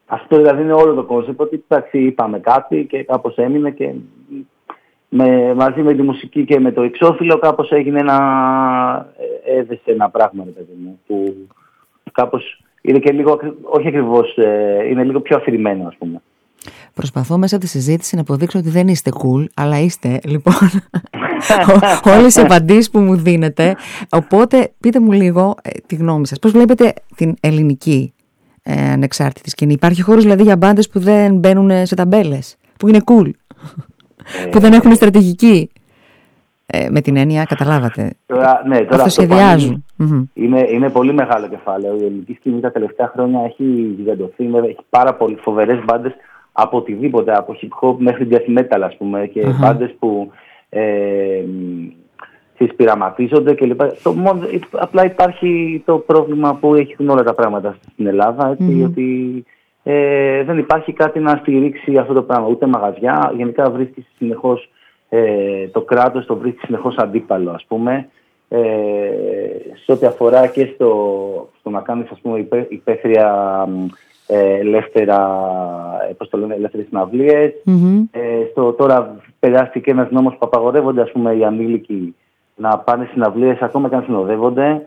Αυτό δηλαδή είναι όλο το κόνσεπτ, ότι εντάξει, είπαμε κάτι και κάπως έμεινε και μαζί με τη μουσική και με το εξώφυλλο κάπως έγινε έδεσε ένα πράγμα, ρε παιδί μου, που κάπως είναι και λίγο, όχι ακριβώς, είναι λίγο πιο αφηρημένο, ας πούμε. Προσπαθώ μέσα από τη συζήτηση να αποδείξω ότι δεν είστε cool, αλλά είστε, λοιπόν, όλες οι απαντήσεις που μου δίνετε. Οπότε πείτε μου λίγο τη γνώμη σας. Πώς βλέπετε την ελληνική ανεξάρτητη σκηνή? Υπάρχει χώρος δηλαδή για μπάντες που δεν μπαίνουν σε ταμπέλες, που είναι cool, που δεν έχουν στρατηγική? Με την έννοια, καταλάβατε. Τώρα αυτοσχεδιάζουν. Είναι πολύ μεγάλο κεφάλαιο. Η ελληνική σκηνή τα τελευταία χρόνια έχει γιγαντωθεί. Έχει πάρα πολύ φοβερές μπάντες από οτιδήποτε, από hip hop μέχρι death metal, ας πούμε, και μπάντες που συσπειραματίζονται κλπ. Απλά υπάρχει το πρόβλημα που έχουν όλα τα πράγματα στην Ελλάδα, έτσι, ότι δεν υπάρχει κάτι να στηρίξει αυτό το πράγμα. Ούτε μαγαζιά, γενικά βρίσκει συνεχώς το κράτος, το βρίσκει συνεχώς αντίπαλο, ας πούμε, σε ό,τι αφορά και στο να κάνεις, ας πούμε, υπαίθρια ελεύθερες συναυλίες. Τώρα περάστηκε ένας νόμος που απαγορεύονται, ας πούμε, οι ανήλικοι να πάνε συναυλίες ακόμα και αν συνοδεύονται.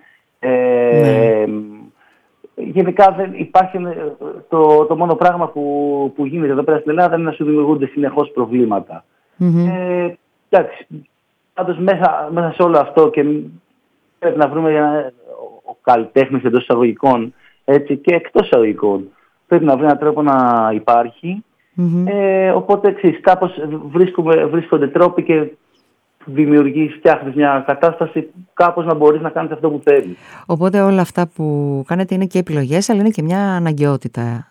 Γενικά δεν υπάρχει, το μόνο πράγμα που γίνεται εδώ πέρα στην Ελλάδα είναι να σου δημιουργούνται συνεχώς προβλήματα. Εντάξει, πάντως μέσα σε όλο αυτό και πρέπει να βρούμε ο καλλιτέχνης εντός εισαγωγικών, έτσι, και εκτός εισαγωγικών. Πρέπει να βρει έναν τρόπο να υπάρχει. Οπότε κάπως βρίσκονται τρόποι και φτιάχνεις μια κατάσταση κάπως να μπορείς να κάνεις αυτό που θέλεις. Οπότε όλα αυτά που κάνετε είναι και επιλογές, αλλά είναι και μια αναγκαιότητα.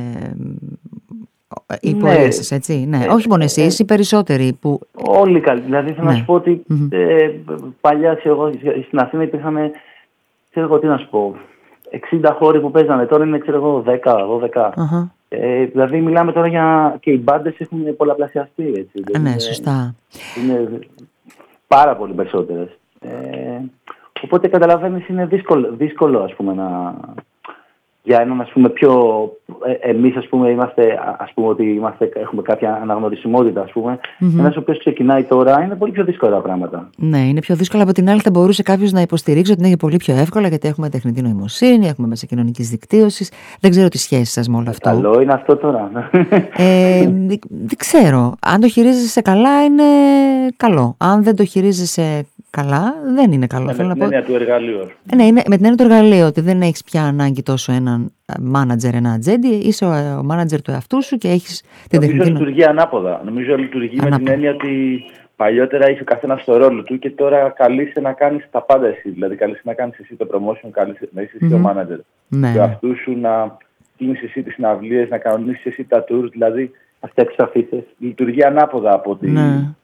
Οι πορείες σας, έτσι. Ναι. Όχι μόνο εσείς, οι περισσότεροι που... Όλοι καλοί. Δηλαδή θέλω να σου πω ότι παλιά, στην Αθήνα υπήρχαν, ξέρω εγώ τι να σου πω, 60 χώροι που παίζανε, τώρα είναι, ξέρω εγώ, 10-12. Δηλαδή μιλάμε τώρα και οι μπάντες έχουν πολλαπλασιαστεί, έτσι. Ναι, σωστά. Είναι πάρα πολύ περισσότερες. Οπότε καταλαβαίνεις, είναι δύσκολο, ας πούμε, για έναν, ας πούμε, εμείς, ας πούμε, έχουμε κάποια αναγνωρισιμότητα, ας πούμε. Ένας ο οποίος ξεκινάει τώρα, είναι πολύ πιο δύσκολα τα πράγματα. Ναι, είναι πιο δύσκολα. Από την άλλη, θα μπορούσε κάποιος να υποστηρίξει ότι είναι πολύ πιο εύκολα, γιατί έχουμε τεχνητή νοημοσύνη, έχουμε μέσα κοινωνικής δικτύωσης. Δεν ξέρω τη σχέση σας με όλο αυτό. Καλό είναι αυτό τώρα. Δεν ξέρω. Αν το χειρίζεσαι καλά, είναι καλό. Αν δεν το χειρίζεσαι καλά, δεν είναι καλό. Με την έννοια του εργαλείου. Ναι, με την έννοια του εργαλείου, ότι δεν έχεις πια ανάγκη τόσο έναν μάνατζερ, ένα ατζέντη, είσαι ο μάνατζερ του εαυτού σου και έχεις την τεχνητή. Νομίζω λειτουργεί ανάποδα. Νομίζω λειτουργεί με την έννοια ότι παλιότερα είχε ο καθένας στο ρόλο του και τώρα καλείσαι να κάνεις τα πάντα εσύ. Δηλαδή, καλείσαι να κάνεις εσύ το promotion, καλείσαι να είσαι εσύ ο μάνατζερ του εαυτού σου, να κλείνεις εσύ τις συναυλίες, να κανονίσεις εσύ τα tours, δηλαδή να φτιάξεις αφήσεις. Λειτουργεί ανάποδα από τη.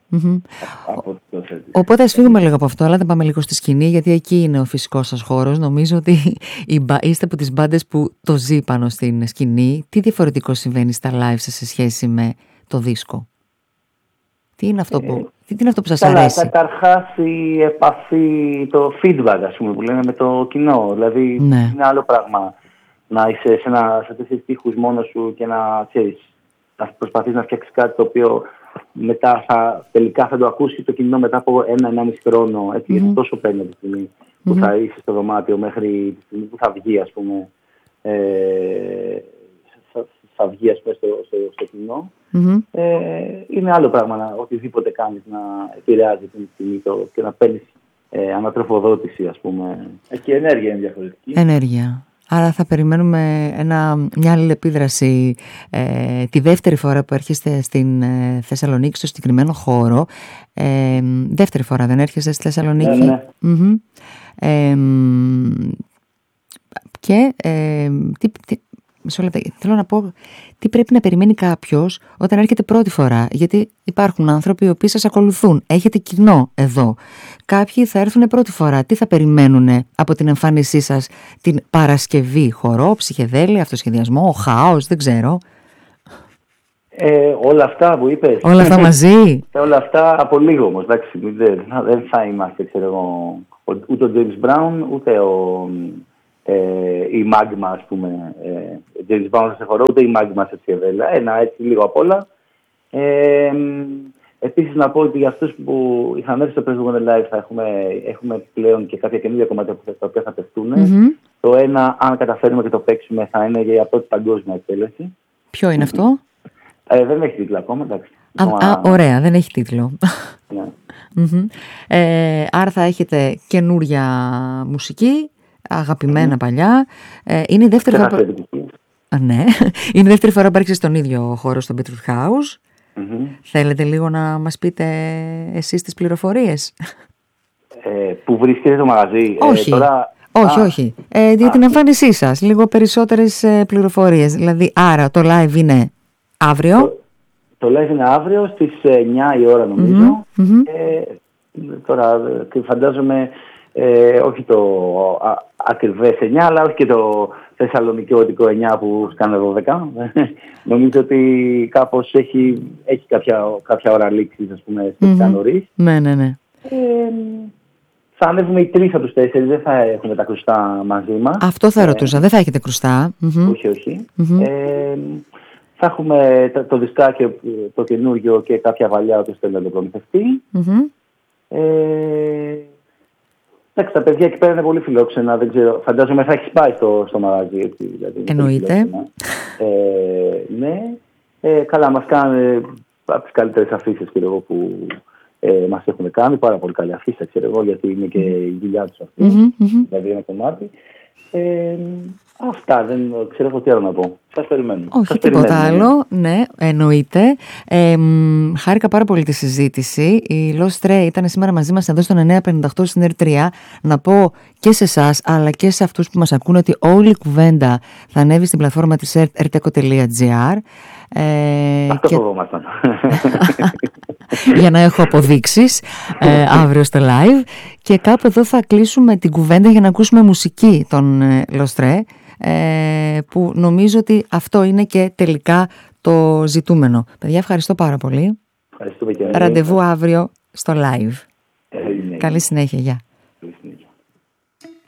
Οπότε ας φύγουμε λίγο από αυτό, αλλά θα πάμε λίγο στη σκηνή, γιατί εκεί είναι ο φυσικός σας χώρος. Νομίζω ότι είστε από τις μπάντες που το ζει πάνω στην σκηνή. Τι διαφορετικό συμβαίνει στα live σας σε σχέση με το δίσκο? Τι είναι αυτό που σας αρέσει? Καταρχάς η επαφή, το feedback, ας πούμε, που λένε, με το κοινό. Δηλαδή είναι άλλο πράγμα να είσαι σε τέσσερις τοίχους μόνος σου και να προσπαθείς να φτιάξεις κάτι το οποίο μετά τελικά θα το ακούσει το κοινό μετά από 1-1,5 χρόνο. Έτσι, γιατί τόσο παίρνει τη στιγμή που θα είσαι στο δωμάτιο μέχρι τη στιγμή που θα βγει, ας πούμε, θα βγει, ας πούμε, στο κοινό. Είναι άλλο πράγμα οτιδήποτε κάνεις να επηρεάζει την στιγμή και να παίρνεις ανατροφοδότηση, ας πούμε. Και η ενέργεια είναι διαφορετική. Ενέργεια. Άρα θα περιμένουμε μια αλληλεπίδραση τη δεύτερη φορά που έρχεστε στην Θεσσαλονίκη, στο συγκεκριμένο χώρο. Δεύτερη φορά δεν έρχεστε στη Θεσσαλονίκη? Ναι. Και θέλω να πω, τι πρέπει να περιμένει κάποιος όταν έρχεται πρώτη φορά? Γιατί υπάρχουν άνθρωποι οι οποίοι σας ακολουθούν. Έχετε κοινό εδώ. Κάποιοι θα έρθουν πρώτη φορά. Τι θα περιμένουν από την εμφάνισή σας την Παρασκευή? Χορό, ψυχεδέλεια, αυτοσχεδιασμό, χάος, δεν ξέρω. Όλα αυτά που είπες. Όλα αυτά μαζί. Όλα αυτά από λίγο όμως. Δεν θα είμαστε, ξέρω εγώ, ούτε ο James Brown, ούτε η Μάγμα, ας πούμε, James Bond σε χορό, ούτε η Μάγμα σε Τσιεβέλα. Ένα έτσι λίγο απ' όλα. Επίσης να πω ότι για αυτούς που είχαν έρθει στο Press Live θα έχουμε πλέον και κάποια καινούργια κομμάτια τα οποία θα παιχτούν. Το ένα, αν καταφέρουμε και το παίξουμε, θα είναι για πρώτη παγκόσμια εκτέλεση. Ποιο είναι αυτό? Δεν έχει τίτλο ακόμα, εντάξει. Ωραία, δεν έχει τίτλο. Ναι. Άρα θα έχετε καινούρια μουσική, αγαπημένα παλιά. Είναι η δεύτερη φορά. Ναι, είναι η δεύτερη φορά που έρχεσαι στον ίδιο χώρο, στο Beetroot House. Θέλετε λίγο να μας πείτε εσείς τις πληροφορίες? Που βρίσκεται το μαγαζί? Όχι, όχι. Για την εμφάνισή σας, λίγο περισσότερες πληροφορίες. Δηλαδή, άρα το live είναι αύριο. Το live είναι αύριο στις 9 η ώρα νομίζω. Τώρα φαντάζομαι όχι το ακριβές 9, αλλά όχι και το θεσσαλονικιώτικο 9 που σκάνε 12. Νομίζω ότι κάπως έχει κάποια ώρα λήξης, ας πούμε, σχετικά νωρίς. Ναι. Θα ανέβουμε οι 3 από τους 4, δεν θα έχουμε τα κρουστά μαζί μας. Αυτό θα ρωτούσα, δεν θα έχετε κρουστά. Όχι. Θα έχουμε το δισκάκι, το καινούργιο και κάποια βαλιά όπως θέλει να το προμηθευτεί. Εντάξει, τα παιδιά εκεί πέρα είναι πολύ φιλόξενα, δεν ξέρω, φαντάζομαι θα έχει πάει στο μαγαζί. Έτσι, δηλαδή, εννοείται. Ναι. Καλά, μας κάνουν από τις καλύτερες αφήσεις που μας έχουν κάνει. Πάρα πολύ καλή αφήσα, ξέρω εγώ, γιατί είναι και η δουλειά τους αυτή. Δηλαδή ένα κομμάτι. Αυτά, δεν ξέρω εγώ τι άλλο να πω. Σας περιμένω. Όχι, τίποτα άλλο. Ναι, εννοείται. Χάρηκα πάρα πολύ τη συζήτηση. Η Lost Ray ήταν σήμερα μαζί μας εδώ στον 958 στην R3. Να πω και σε εσάς αλλά και σε αυτούς που μας ακούν ότι όλη η κουβέντα θα ανέβει στην πλατφόρμα της rteco.gr. Αυτό φοβόμασταν. Για να έχω αποδείξεις αύριο στο live. Και κάπου εδώ θα κλείσουμε την κουβέντα για να ακούσουμε μουσική των Lost Ray, που νομίζω ότι αυτό είναι και τελικά το ζητούμενο. Παιδιά, ευχαριστώ πάρα πολύ. Ευχαριστούμε και εμείς. Ραντεβού αύριο στο live. Καλή συνέχεια, γεια.